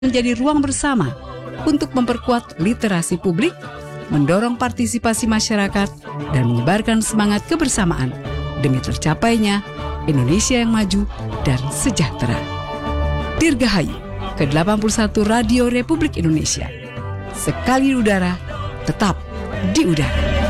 menjadi ruang bersama untuk memperkuat literasi publik, mendorong partisipasi masyarakat, dan menyebarkan semangat kebersamaan demi tercapainya Indonesia yang maju dan sejahtera. Dirgahayu ke-81 Radio Republik Indonesia. Sekali di udara, tetap di udara.